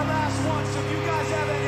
our last one, so if you guys have